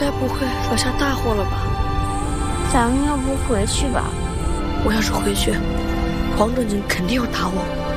该不会惹下大祸了吧？ 咱们要不回去吧？ 我要是回去，黄正经肯定要打我。